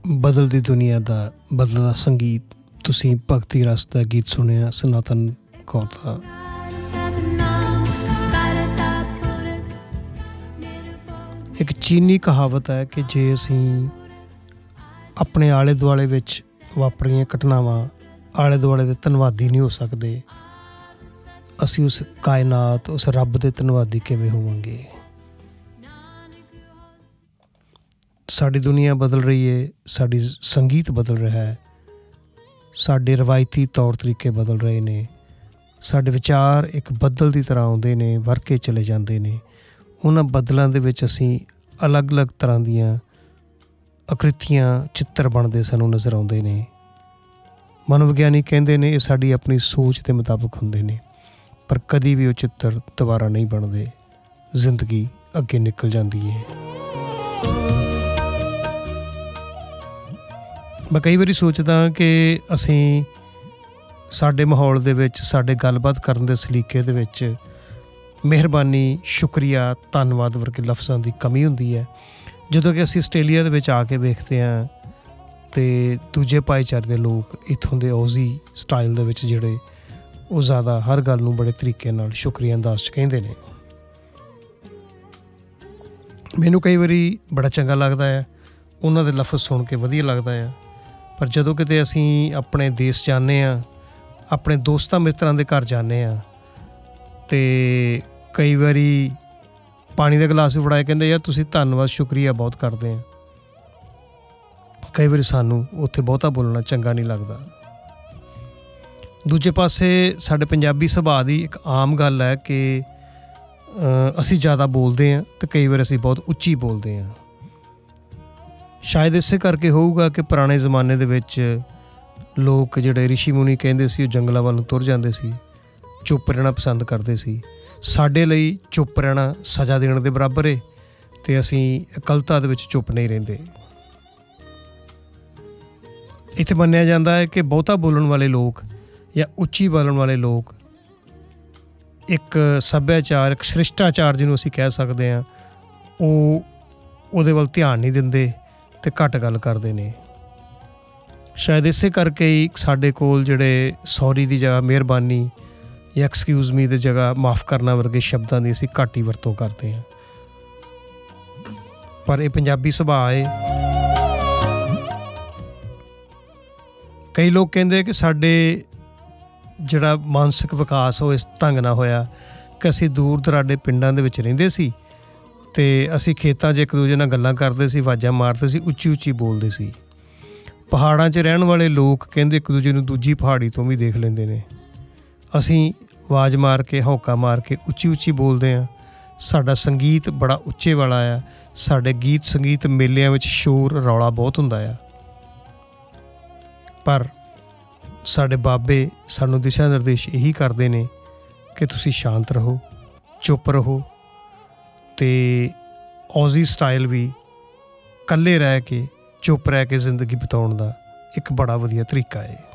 ਬਦਲਦੀ ਦੁਨੀਆ ਦਾ ਬਦਲਦਾ ਸੰਗੀਤ। ਤੁਸੀਂ ਭਗਤੀ ਰਸ ਦਾ ਗੀਤ ਸੁਣਿਆ ਸਨਾਤਨ ਕੌਰ ਦਾ। ਇੱਕ ਚੀਨੀ ਕਹਾਵਤ ਹੈ ਕਿ ਜੇ ਅਸੀਂ ਆਪਣੇ ਆਲੇ ਦੁਆਲੇ ਵਿੱਚ ਵਾਪਰੀਆਂ ਘਟਨਾਵਾਂ ਆਲੇ ਦੁਆਲੇ ਦੇ ਧੰਨਵਾਦੀ ਨਹੀਂ ਹੋ ਸਕਦੇ, ਅਸੀਂ ਉਸ ਕਾਇਨਾਤ ਉਸ ਰੱਬ ਦੇ ਧੰਨਵਾਦੀ ਕਿਵੇਂ ਹੋਵਾਂਗੇ। ਸਾਡੀ ਦੁਨੀਆ ਬਦਲ ਰਹੀ ਹੈ, ਸਾਡੀ ਸੰਗੀਤ ਬਦਲ ਰਿਹਾ ਹੈ, ਸਾਡੇ ਰਵਾਇਤੀ ਤੌਰ ਤਰੀਕੇ ਬਦਲ ਰਹੇ ਨੇ, ਸਾਡੇ ਵਿਚਾਰ ਇੱਕ ਬੱਦਲ ਦੀ ਤਰ੍ਹਾਂ ਆਉਂਦੇ ਨੇ, ਵਰ ਕੇ ਚਲੇ ਜਾਂਦੇ ਨੇ। ਉਹਨਾਂ ਬਦਲਾਂ ਦੇ ਵਿੱਚ ਅਸੀਂ ਅਲੱਗ-ਅਲੱਗ ਤਰ੍ਹਾਂ ਦੀਆਂ ਆਕ੍ਰਿਤੀਆਂ ਚਿੱਤਰ ਬਣਦੇ ਸਾਨੂੰ ਨਜ਼ਰ ਆਉਂਦੇ ਨੇ। ਮਨੋਵਿਗਿਆਨੀ ਕਹਿੰਦੇ ਨੇ ਇਹ ਸਾਡੀ ਆਪਣੀ ਸੋਚ ਦੇ ਮੁਤਾਬਕ ਹੁੰਦੇ ਨੇ, ਪਰ ਕਦੀ ਵੀ ਉਹ ਚਿੱਤਰ ਦੁਬਾਰਾ ਨਹੀਂ ਬਣਦੇ। ਜ਼ਿੰਦਗੀ ਅੱਗੇ ਨਿਕਲ ਜਾਂਦੀ ਹੈ। ਮੈਂ ਕਈ ਵਾਰੀ ਸੋਚਦਾ ਕਿ ਅਸੀਂ ਸਾਡੇ ਮਾਹੌਲ ਦੇ ਵਿੱਚ, ਸਾਡੇ ਗੱਲਬਾਤ ਕਰਨ ਦੇ ਸਲੀਕੇ ਦੇ ਵਿੱਚ ਮਿਹਰਬਾਨੀ, ਸ਼ੁਕਰੀਆ, ਧੰਨਵਾਦ ਵਰਗੇ ਲਫ਼ਜ਼ਾਂ ਦੀ ਕਮੀ ਹੁੰਦੀ ਹੈ। ਜਦੋਂ ਕਿ ਅਸੀਂ ਆਸਟ੍ਰੇਲੀਆ ਦੇ ਵਿੱਚ ਆ ਕੇ ਵੇਖਦੇ ਹਾਂ ਅਤੇ ਦੂਜੇ ਭਾਈਚਾਰੇ ਦੇ ਲੋਕ ਇੱਥੋਂ ਦੇ ਔਜ਼ੀ ਸਟਾਈਲ ਦੇ ਵਿੱਚ ਜਿਹੜੇ ਉਹ ਜ਼ਿਆਦਾ ਹਰ ਗੱਲ ਨੂੰ ਬੜੇ ਤਰੀਕੇ ਨਾਲ ਸ਼ੁਕਰੀਆ ਅੰਦਾਜ਼ 'ਚ ਕਹਿੰਦੇ ਨੇ। ਮੈਨੂੰ ਕਈ ਵਾਰੀ ਬੜਾ ਚੰਗਾ ਲੱਗਦਾ ਹੈ, ਉਹਨਾਂ ਦੇ ਲਫ਼ਜ਼ ਸੁਣ ਕੇ ਵਧੀਆ ਲੱਗਦਾ ਆ। ਪਰ ਜਦੋਂ ਕਿਤੇ ਅਸੀਂ ਆਪਣੇ ਦੇਸ਼ ਜਾਂਦੇ ਹਾਂ, ਆਪਣੇ ਦੋਸਤਾਂ ਮਿੱਤਰਾਂ ਦੇ ਘਰ ਜਾਂਦੇ ਹਾਂ ਅਤੇ ਕਈ ਵਾਰੀ ਪਾਣੀ ਦਾ ਗਲਾਸ ਵੀ ਫੜਾਏ, ਕਹਿੰਦੇ ਯਾਰ ਤੁਸੀਂ ਧੰਨਵਾਦ ਸ਼ੁਕਰੀਆ ਬਹੁਤ ਕਰਦੇ ਆ। ਕਈ ਵਾਰੀ ਸਾਨੂੰ ਉੱਥੇ ਬਹੁਤਾ ਬੋਲਣਾ ਚੰਗਾ ਨਹੀਂ ਲੱਗਦਾ। ਦੂਜੇ ਪਾਸੇ ਸਾਡੇ ਪੰਜਾਬੀ ਸੁਭਾਅ ਦੀ ਇੱਕ ਆਮ ਗੱਲ ਹੈ ਕਿ ਅਸੀਂ ਜ਼ਿਆਦਾ ਬੋਲਦੇ ਹਾਂ ਅਤੇ ਕਈ ਵਾਰ ਅਸੀਂ ਬਹੁਤ ਉੱਚੀ ਬੋਲਦੇ ਹਾਂ। ਸ਼ਾਇਦ ਇਸੇ ਕਰਕੇ ਹੋਊਗਾ ਕਿ ਪੁਰਾਣੇ ਜ਼ਮਾਨੇ ਦੇ ਵਿੱਚ ਲੋਕ ਜਿਹੜੇ ਰਿਸ਼ੀ ਮੁਨੀ ਕਹਿੰਦੇ ਸੀ ਉਹ ਜੰਗਲਾਂ ਵੱਲ ਨੂੰ ਤੁਰ ਜਾਂਦੇ ਸੀ, ਚੁੱਪ ਰਹਿਣਾ ਪਸੰਦ ਕਰਦੇ ਸੀ। ਸਾਡੇ ਲਈ ਚੁੱਪ ਰਹਿਣਾ ਸਜ਼ਾ ਦੇਣ ਦੇ ਬਰਾਬਰ ਹੈ ਅਤੇ ਅਸੀਂ ਇਕੱਲਤਾ ਦੇ ਵਿੱਚ ਚੁੱਪ ਨਹੀਂ ਰਹਿੰਦੇ। ਇੱਥੇ ਮੰਨਿਆ ਜਾਂਦਾ ਹੈ ਕਿ ਬਹੁਤਾ ਬੋਲਣ ਵਾਲੇ ਲੋਕ ਜਾਂ ਉੱਚੀ ਬੋਲਣ ਵਾਲੇ ਲੋਕ ਇੱਕ ਸੱਭਿਆਚਾਰ, ਇੱਕ ਸ਼ਿਸ਼ਟਾਚਾਰ ਜਿਹਨੂੰ ਅਸੀਂ ਕਹਿ ਸਕਦੇ ਹਾਂ, ਉਹਦੇ ਵੱਲ ਧਿਆਨ ਨਹੀਂ ਦਿੰਦੇ ਅਤੇ ਘੱਟ ਗੱਲ ਕਰਦੇ ਨੇ। ਸ਼ਾਇਦ ਇਸੇ ਕਰਕੇ ਹੀ ਸਾਡੇ ਕੋਲ ਜਿਹੜੇ ਸੌਰੀ ਦੀ ਜਗ੍ਹਾ ਮਿਹਰਬਾਨੀ ਜਾਂ ਐਕਸਕਿਊਜ਼ ਮੀ ਦੀ ਜਗ੍ਹਾ ਮਾਫ਼ ਕਰਨਾ ਵਰਗੇ ਸ਼ਬਦਾਂ ਦੀ ਅਸੀਂ ਘੱਟ ਹੀ ਵਰਤੋਂ ਕਰਦੇ ਹਾਂ। ਪਰ ਇਹ ਪੰਜਾਬੀ ਸੁਭਾਅ ਹੈ। ਕਈ ਲੋਕ ਕਹਿੰਦੇ ਕਿ ਸਾਡੇ ਜਿਹੜਾ ਮਾਨਸਿਕ ਵਿਕਾਸ ਉਹ ਇਸ ਢੰਗ ਨਾਲ ਹੋਇਆ ਕਿ ਅਸੀਂ ਦੂਰ ਦੁਰਾਡੇ ਪਿੰਡਾਂ ਦੇ ਵਿੱਚ ਰਹਿੰਦੇ ਸੀ ਅਤੇ ਅਸੀਂ ਖੇਤਾਂ 'ਚ ਇੱਕ ਦੂਜੇ ਨਾਲ ਗੱਲਾਂ ਕਰਦੇ ਸੀ, ਆਵਾਜ਼ਾਂ ਮਾਰਦੇ ਸੀ, ਉੱਚੀ ਉੱਚੀ ਬੋਲਦੇ ਸੀ। ਪਹਾੜਾਂ 'ਚ ਰਹਿਣ ਵਾਲੇ ਲੋਕ ਕਹਿੰਦੇ ਇੱਕ ਦੂਜੇ ਨੂੰ ਦੂਜੀ ਪਹਾੜੀ ਤੋਂ ਵੀ ਦੇਖ ਲੈਂਦੇ ਨੇ। ਅਸੀਂ ਆਵਾਜ਼ ਮਾਰ ਕੇ, ਹੌਕਾ ਮਾਰ ਕੇ ਉੱਚੀ ਉੱਚੀ ਬੋਲਦੇ ਹਾਂ। ਸਾਡਾ ਸੰਗੀਤ ਬੜਾ ਉੱਚੇ ਵਾਲਾ ਆ। ਸਾਡੇ ਗੀਤ ਸੰਗੀਤ ਮੇਲਿਆਂ ਵਿੱਚ ਸ਼ੋਰ ਰੌਲਾ ਬਹੁਤ ਹੁੰਦਾ ਆ। ਪਰ ਸਾਡੇ ਬਾਬੇ ਸਾਨੂੰ ਦਿਸ਼ਾ ਨਿਰਦੇਸ਼ ਇਹੀ ਕਰਦੇ ਨੇ ਕਿ ਤੁਸੀਂ ਸ਼ਾਂਤ ਰਹੋ, ਚੁੱਪ ਰਹੋ ਅਤੇ ਔਜ਼ੀ ਸਟਾਈਲ ਵੀ ਇਕੱਲੇ ਰਹਿ ਕੇ, ਚੁੱਪ ਰਹਿ ਕੇ ਜ਼ਿੰਦਗੀ ਬਿਤਾਉਣ ਦਾ ਇੱਕ ਬੜਾ ਵਧੀਆ ਤਰੀਕਾ ਹੈ।